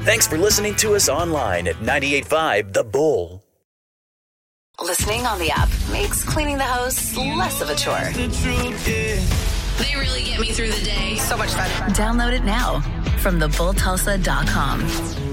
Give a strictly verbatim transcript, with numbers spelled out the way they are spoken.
Thanks for listening to us online at ninety-eight point five The Bull. Listening on the app makes cleaning the house less of a chore. They really get me through the day. So much fun. Download it now from the bull tulsa dot com.